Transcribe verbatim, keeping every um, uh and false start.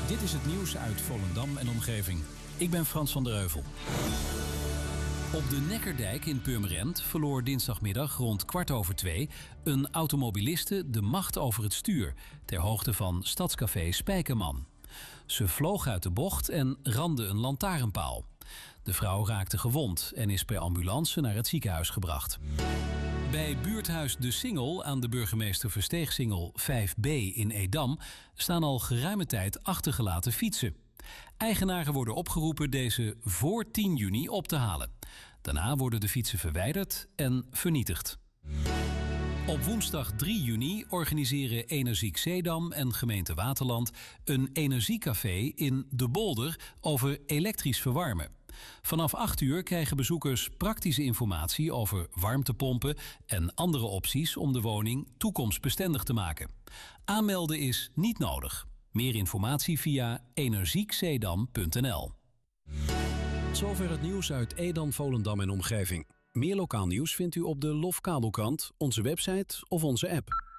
Dit is het nieuws uit Volendam en omgeving. Ik ben Frans van der Heuvel. Op de Neckerdijk in Purmerend verloor dinsdagmiddag rond kwart over twee een automobiliste de macht over het stuur ter hoogte van Stadscafé Spijkerman. Ze vloog uit de bocht en ramde een lantaarnpaal. De vrouw raakte gewond en is per ambulance naar het ziekenhuis gebracht. Bij buurthuis De Singel aan de burgemeester Versteegsingel vijf B in Edam staan al geruime tijd achtergelaten fietsen. Eigenaren worden opgeroepen deze voor tien juni op te halen. Daarna worden de fietsen verwijderd en vernietigd. Op woensdag drie juni organiseren Energiek Zeedam en gemeente Waterland een energiecafé in De Bolder over elektrisch verwarmen. Vanaf acht uur krijgen bezoekers praktische informatie over warmtepompen en andere opties om de woning toekomstbestendig te maken. Aanmelden is niet nodig. Meer informatie via energiekzeedam punt n l. Zover het nieuws uit Edam, Volendam en omgeving. Meer lokaal nieuws vindt u op de Lof Kabelkrant, onze website of onze app.